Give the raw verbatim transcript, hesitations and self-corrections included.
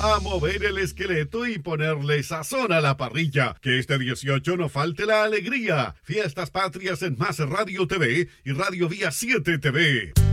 A mover el esqueleto y ponerle sazón a la parrilla. Que este dieciocho no falte la alegría. Fiestas Patrias en Más Radio T V y Radio Vía siete T V.